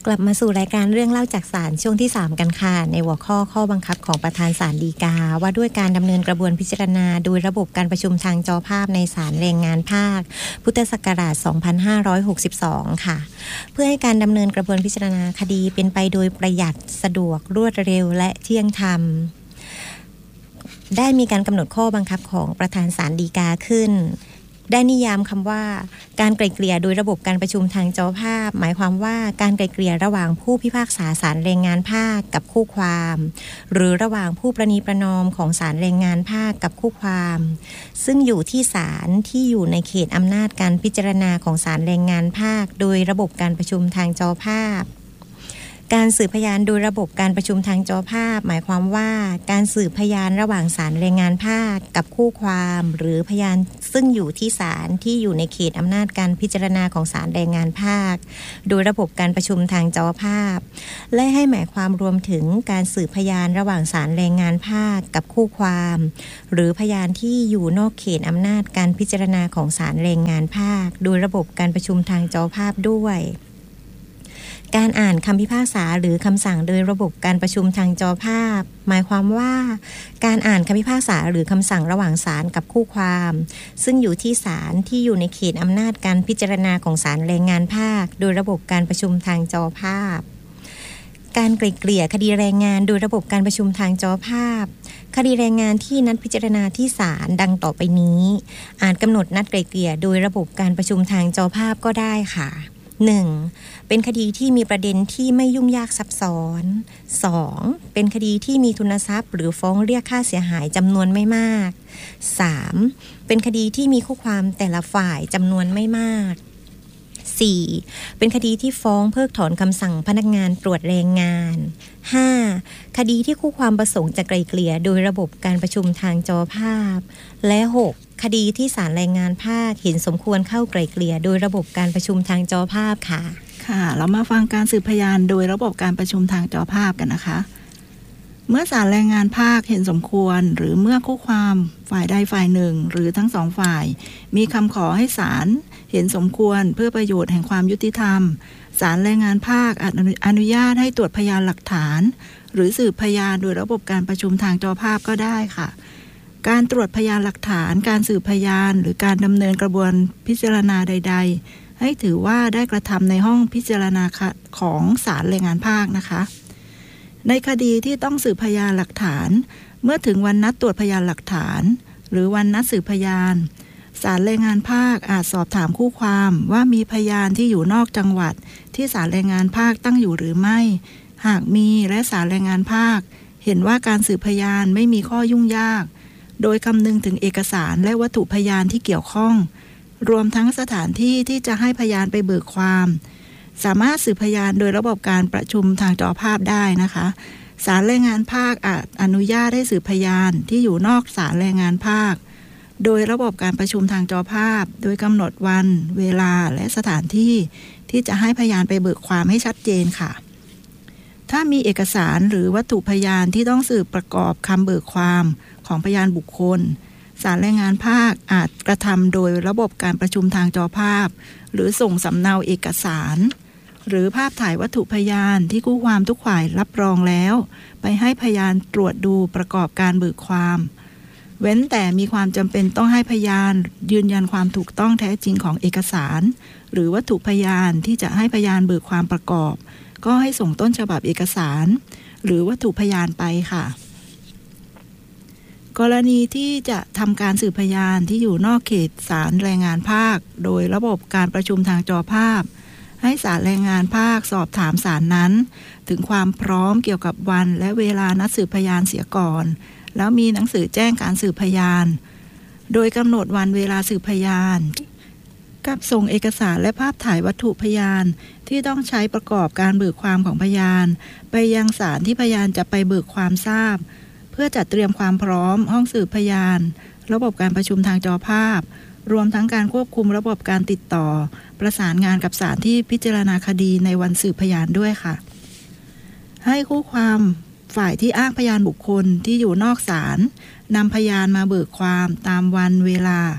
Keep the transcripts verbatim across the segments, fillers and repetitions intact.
กลับมาสู่รายการเรื่องเล่าจากศาลช่วงที่สามกันค่ะในหัวข้อข้อบังคับของประธานศาลฎีกาว่าด้วยการดำเนินกระบวนพิจารณาโดยระบบการประชุมทางจอภาพในศาลแรงงานภาคพุทธศักราชสองพันห้าร้อยหกสิบสองค่ะเพื่อให้การดำเนินกระบวนพิจารณาคดีเป็นไปโดยประหยัดสะดวกรวดเร็วและเที่ยงธรรมได้มีการกำหนดข้อบังคับของประธานศาลฎีกาขึ้นได้นิยามคำว่าการไกล่เกลี่ยโดยระบบการประชุมทางจอภาพหมายความว่าการไกล่เกลี่ยระหว่างผู้พิพากษาศาลแรงงานภาคกับคู่ความหรือระหว่างผู้ประนีประนอมของศาลแรงงานภาคกับคู่ความซึ่งอยู่ที่ศาลที่อยู่ในเขตอำนาจการพิจารณาของศาลแรงงานภาคโดยระบบการประชุมทางจอภาพการสืบพยานโดยระบบการประชุมทางจอภาพหมายความว่าการสืบพยานระหว่างศาลแรงงานภาคกับคู่ความหรือพยานซึ่งอยู่ที่ศาลที่อยู่ในเขตอำนาจการพิจารณาของศาลแรงงานภาคโดยระบบการประชุมทางจอภาพและให้หมายความรวมถึงการสืบพยานระหว่างศาลแรงงานภาคกับคู่ความหรือพยานที่อยู่นอกเขตอำนาจการพิจารณาของศาลแรงงานภาคโดยระบบการประชุมทางจอภาพด้วยการอ่านคำพิพากษาหรือคำสั่งโดยระบบการประชุมทางจอภาพหมายความว่าการอ่านคำพิพากษาหรือคำสั่งระหว่างศาลกับคู่ความซึ่งอยู่ที่ศาลที่อยู่ในเขตอำนาจการพิจารณาของศาลแรงงานภาคโดยระบบการประชุมทางจอภาพการไกล่เกลี่ยคดีแรงงานโดยระบบการประชุมทางจอภาพคดีแรงงานที่นัดพิจารณาที่ศาลดังต่อไปนี้อาจกำหนดนัดไกล่เกลี่ยโดยระบบการประชุมทางจอภาพก็ได้ค่ะหนึ่งเป็นคดีที่มีประเด็นที่ไม่ยุ่งยากซับซ้อนสองเป็นคดีที่มีทุนทรัพย์หรือฟ้องเรียกค่าเสียหายจำนวนไม่มากสามเป็นคดีที่มีคู่ความแต่ละฝ่ายจำนวนไม่มากสี่เป็นคดีที่ฟ้องเพิกถอนคำสั่งพนักงานตรวจแรงงานห้าคดีที่คู่ความประสงค์จะไกล่เกลี่ยโดยระบบการประชุมทางจอภาพและหกคดีที่ศาลแรงงานภาคเห็นสมควรเข้าไกล่เกลี่ยโดยระบบการประชุมทางจอภาพค่ะค่ะเรามาฟังการสืบพยานโดยระบบการประชุมทางจอภาพกันนะคะเมื่อศาลแรงงานภาคเห็นสมควรหรือเมื่อคู่ความฝ่ายใดฝ่ายหนึ่งหรือทั้งสองฝ่ายมีคำขอให้ศาลเห็นสมควรเพื่อประโยชน์แห่งความยุติธรรมศาลแรงงานภาคอนุญาตให้ตรวจพยานหลักฐานหรือสืบพยานโดยระบบการประชุมทางจอภาพก็ได้ค่ะการตรวจพยานหลักฐานการสืบพยานหรือการดำเนินกระบวนพิจารณาใดๆให้ถือว่าได้กระทำในห้องพิจารณาของศาลแรงงานภาคนะคะในคดีที่ต้องสืบพยานหลักฐานเมื่อถึงวันนัดตรวจพยานหลักฐานหรือวันนัดสืบพยานศาลแรงงานภาคอาจสอบถามคู่ความว่ามีพยานที่อยู่นอกจังหวัดที่ศาลแรงงานภาคตั้งอยู่หรือไม่หากมีและศาลแรงงานภาคเห็นว่าการสืบพยานไม่มีข้อยุ่งยากโดยคำนึงถึงเอกสารและวัตถุพยานที่เกี่ยวข้องรวมทั้งสถานที่ที่จะให้พยานไปเบิกความสามารถสืบพยานโดยระบบการประชุมทางจอภาพได้นะคะศาลแรงงานภาคอาจอนุญาตให้สืบพยานที่อยู่นอกศาลแรงงานภาคโดยระบบการประชุมทางจอภาพโดยกำหนดวันเวลาและสถานที่ที่จะให้พยานไปเบิกความให้ชัดเจนค่ะถ้ามีเอกสารหรือวัตถุพยานที่ต้องสืบประกอบคำเบิกความของพยานบุคคลศาลแรงงานภาคอาจกระทำโดยระบบการประชุมทางจอภาพหรือส่งสำเนาเอกสารหรือภาพถ่ายวัตถุพยานที่คู่ความทุกฝ่ายรับรองแล้วไปให้พยานตรวจดูประกอบการเบิกความเว้นแต่มีความจำเป็นต้องให้พยานยืนยันความถูกต้องแท้จริงของเอกสารหรือวัตถุพยานที่จะให้พยานเบิกความประกอบก็ให้ส่งต้นฉบับเอกสารหรือวัตถุพยานไปค่ะกรณีที่จะทำการสืบพยานที่อยู่นอกเขตศาลแรงงานภาคโดยระบบการประชุมทางจอภาพให้ศาลแรงงานภาคสอบถามศาลนั้นถึงความพร้อมเกี่ยวกับวันและเวลานัดสืบพยานเสียก่อนแล้วมีหนังสือแจ้งการสืบพยานโดยกำหนดวันเวลาสืบพยานกับส่งเอกสารและภาพถ่ายวัตถุพยานที่ต้องใช้ประกอบการเบิกความของพยานไปยังศาลที่พยานจะไปเบิกความทราบเพื่อจัดเตรียมความพร้อมห้องสืบพยานระบบการประชุมทางจอภาพรวมทั้งการควบคุมระบบการติดต่อประสานงานกับศาลที่พิจารณาคดีในวันสืบพยานด้วยค่ะให้คู่ความฝ่ายที่อ้างพยานบุคคลที่อยู่นอกศาลนำพยานมาเบิกความตามวันเวลา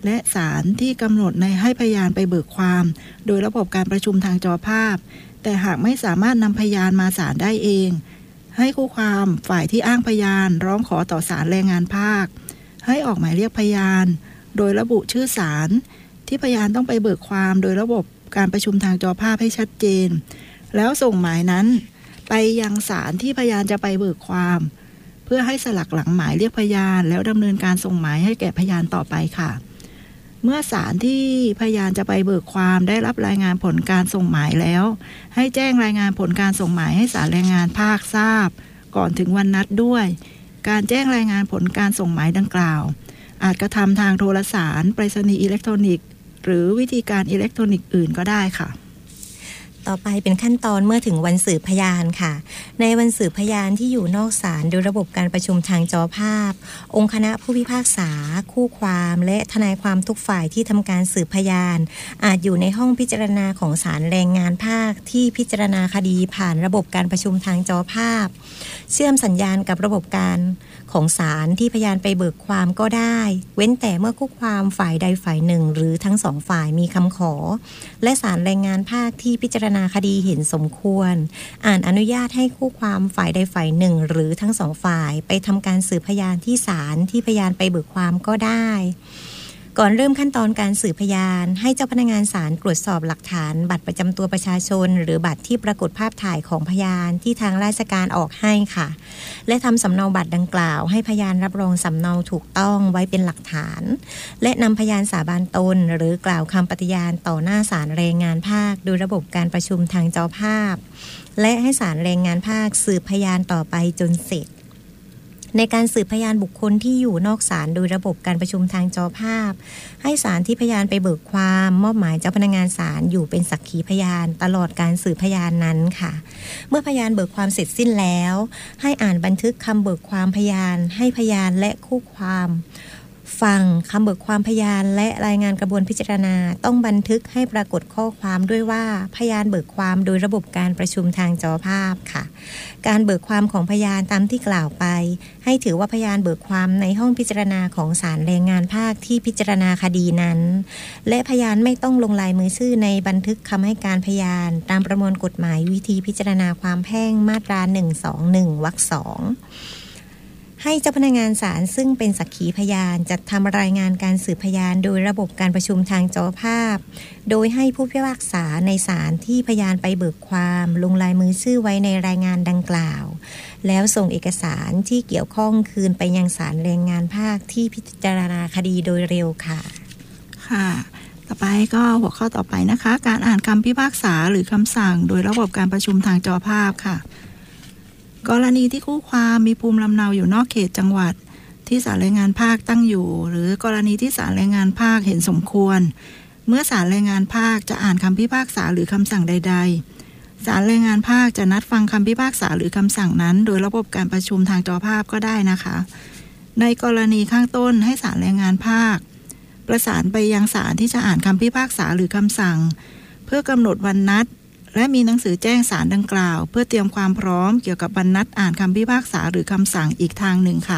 และศาลที่กำหนดในให้พยานไปเบิกความโดยระบบการประชุมทางจอภาพแต่หากไม่สามารถนำพยานมาศาลได้เองให้คู่ความฝ่ายที่อ้างพยานร้องขอต่อศาลแรงงานภาคให้ออกหมายเรียกพยานโดยระบุชื่อศาลที่พยานต้องไปเบิกความโดยระบบการประชุมทางจอภาพให้ชัดเจนแล้วส่งหมายนั้นไปยังศาลที่พยานจะไปเบิกความเพื่อให้สลักหลังหมายเรียกพยานแล้วดำเนินการส่งหมายให้แก่พยานต่อไปค่ะเมื่อศาลที่พยานจะไปเบิกความได้รับรายงานผลการส่งหมายแล้วให้แจ้งรายงานผลการส่งหมายให้ศาลแรงงานภาคทราบก่อนถึงวันนัดด้วยการแจ้งรายงานผลการส่งหมายดังกล่าวอาจกระทำทางโทรสารไปรษณีย์อิเล็กทรอนิกส์หรือวิธีการอิเล็กทรอนิกส์อื่นก็ได้ค่ะต่อไปเป็นขั้นตอนเมื่อถึงวันสืบพยานค่ะในวันสืบพยานที่อยู่นอกศาลโดยระบบการประชุมทางจอภาพองค์คณะผู้พิพากษาคู่ความและทนายความทุกฝ่ายที่ทำการสืบพยานอาจอยู่ในห้องพิจารณาของศาลแรงงานภาคที่พิจารณาคดีผ่านระบบการประชุมทางจอภาพเชื่อมสัญญาณกับระบบการของศาลที่พยานไปเบิกความก็ได้เว้นแต่เมื่อคู่ความฝ่ายใดฝ่ายหนึ่งหรือทั้งสองฝ่ายมีคำขอและศาลแรงงานภาคที่พิจารณาคดีเห็นสมควรอ่านอนุญาตให้คู่ความฝ่ายใดฝ่ายหนึ่งหรือทั้งสองฝ่ายไปทำการสืบพยานที่ศาลที่พยานไปเบิกความก็ได้ก่อนเริ่มขั้นตอนการสืบพยานให้เจ้าพนักงานศาลตรวจสอบหลักฐานบัตรประจำตัวประชาชนหรือบัตรที่ปรากฏภาพถ่ายของพยานที่ทางราชการออกให้ค่ะและทำสำเนาบัตรดังกล่าวให้พยานรับรองสำเนาถูกต้องไว้เป็นหลักฐานและนำพยานสาบานตนหรือกล่าวคำปฏิญาณต่อหน้าศาลแรงงานภาคโดยระบบการประชุมทางจอภาพและให้ศาลแรงงานภาคสืบพยานต่อไปจนเสร็จในการสืบพยานบุคคลที่อยู่นอกศาลโดยระบบการประชุมทางจอภาพให้ศาลที่พยานไปเบิกความมอบหมายเจ้าพนักงานศาลอยู่เป็นสักขีพยานตลอดการสืบพยานนั้นค่ะเมื่อพยานเบิกความเสร็จสิ้นแล้วให้อ่านบันทึกคำเบิกความพยานให้พยานและคู่ความฟังคำเบิกความพยานและรายงานกระบวนพิจารณาต้องบันทึกให้ปรากฏข้อความด้วยว่าพยานเบิกความโดยระบบการประชุมทางจอภาพค่ะการเบิกความของพยานตามที่กล่าวไปให้ถือว่าพยานเบิกความในห้องพิจารณาของศาลแรงงานภาคที่พิจารณาคดีนั้นและพยานไม่ต้องลงลายมือชื่อในบันทึกคำให้การพยานตามประมวลกฎหมายวิธีพิจารณาความแพ่งมาตราหนึ่งสองหนึ่งวรรคสองให้เจ้าพนักงานศาลซึ่งเป็นสักขีพยานจัดทำรายงานการสืบพยานโดยระบบการประชุมทางจอภาพโดยให้ผู้พิพากษาในศาลที่พยานไปเบิกความลงลายมือชื่อไว้ในรายงานดังกล่าวแล้วส่งเอกสารที่เกี่ยวข้องคืนไปยังศาลแรงงานภาคที่พิจารณาคดีโดยเร็วค่ะค่ะต่อไปก็หัวข้อต่อไปนะคะการอ่านคำพิพากษาหรือคำสั่งโดยระบบการประชุมทางจอภาพค่ะกรณีที่คู่ความมีภูมิลำเนาอยู่นอกเขตจังหวัดที่ศาลแรงงานภาคตั้งอยู่หรือกรณีที่ศาลแรงงานภาคเห็นสมควรเมื่อศาลแรงงานภาคจะอ่านคำพิพากษาหรือคำสั่งใดๆศาลแรงงานภาคจะนัดฟังคำพิพากษาหรือคำสั่งนั้นโดยระบบการประชุมทางจอภาพก็ได้นะคะในกรณีข้างต้นให้ศาลแรงงานภาคประสานไปยังศาลที่จะอ่านคำพิพากษาหรือคำสั่งเพื่อกำหนดวันนัดและมีหนังสือแจ้งศาลดังกล่าวเพื่อเตรียมความพร้อมเกี่ยวกับวันนัดอ่านคำพิพากษาหรือคำสั่งอีกทางหนึ่งค่ะ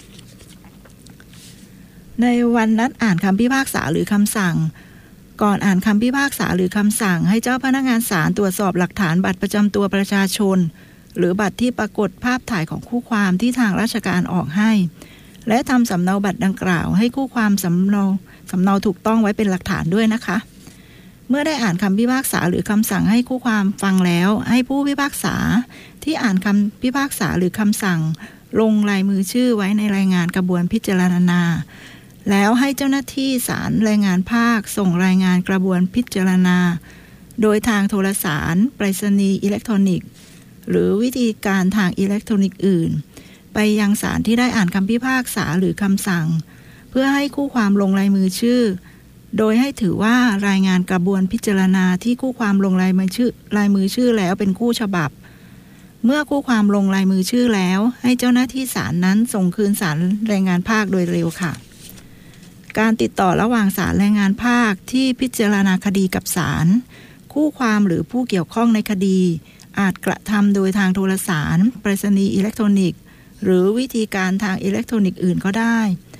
ในวันนัดอ่านคำพิพากษาหรือคำสั่งก่อนอ่านคำพิพากษาหรือคำสั่งให้เจ้าพนักงานศาลตรวจสอบหลักฐานบัตรประจำตัวประชาชนหรือบัตรที่ปรากฏภาพถ่ายของคู่ความที่ทางราชการออกให้และทำสำเนาบัตรดังกล่าวให้คู่ความสำเนาสำเนาถูกต้องไว้เป็นหลักฐานด้วยนะคะเมื่อได้อ่านคำพิพากษาหรือคำสั่งให้คู่ความฟังแล้วให้ผู้พิพากษาที่อ่านคำพิพากษาหรือคำสั่งลงลายมือชื่อไว้ในรายงานกระบวนพิจารณาแล้วให้เจ้าหน้าที่ศาลแรงงานภาคส่งรายงานกระบวนพิจารณาโดยทางโทรสารไปรษณีย์อิเล็กทรอนิกส์หรือวิธีการทางอิเล็กทรอนิกส์อื่นไปยังศาลที่ได้อ่านคำพิพากษาหรือคำสั่งเพื่อให้คู่ความลงลายมือชื่อโดยให้ถือว่ารายงานกระบวนพิจารณาที่คู่ความลงลายมือชื่อลายมือชื่อแล้วเป็นคู่ฉบับเมื่อคู่ความลงลายมือชื่อแล้วให้เจ้าหน้าที่ศาลนั้นส่งคืนศาลแรงงานภาคโดยเร็วค่ะการติดต่อระหว่างศาลแรงงานภาคที่พิจารณาคดีกับศาลคู่ความหรือผู้เกี่ยวข้องในคดีอาจกระทำโดยทางโทรสารไปรษณีย์อิเล็กทรอนิกส์หรือวิธีการทางอิเล็กทรอนิกส์อื่นก็ได้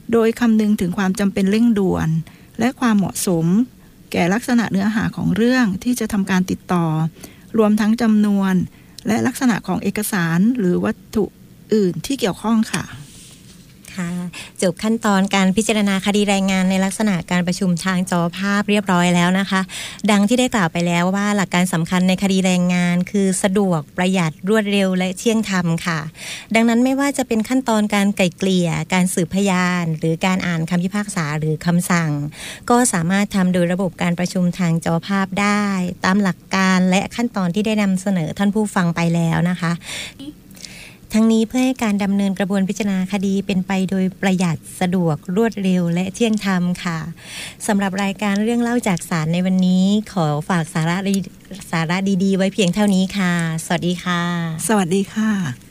โดยคำนึงถึงความจำเป็นเร่งด่วนและความเหมาะสมแก่ลักษณะเนื้อหาของเรื่องที่จะทำการติดต่อรวมทั้งจำนวนและลักษณะของเอกสารหรือวัตถุอื่นที่เกี่ยวข้องค่ะค่ะจบขั้นตอนการพิจารณาคดีรายงานในลักษณะการประชุมทางจอภาพเรียบร้อยแล้วนะคะดังที่ได้กล่าวไปแล้วว่าหลักการสำคัญในคดีรายงานคือสะดวกประหยัดรวดเร็วและเที่ยงธรรมค่ะดังนั้นไม่ว่าจะเป็นขั้นตอนการไกล่เกลี่ยการสืบพยานหรือการอ่านคำพิพากษาหรือคำสั่งก็สามารถทำโดยระบบการประชุมทางจอภาพได้ตามหลักการและขั้นตอนที่ได้นำเสนอท่านผู้ฟังไปแล้วนะคะทั้งนี้เพื่อให้การดำเนินกระบวนพิจารณาคดีเป็นไปโดยประหยัดสะดวกรวดเร็วและเที่ยงธรรมค่ะสำหรับรายการเรื่องเล่าจากศาลในวันนี้ขอฝากสาระสาระดีๆไว้เพียงเท่านี้ค่ะสวัสดีค่ะสวัสดีค่ะ